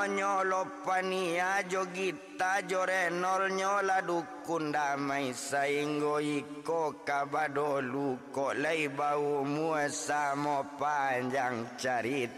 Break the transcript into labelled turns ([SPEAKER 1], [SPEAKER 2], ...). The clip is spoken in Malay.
[SPEAKER 1] nyolo pania jogita jorenol nyola dukun damai sainggo iko kabadolu ko lai bau muasa mo panjang cerita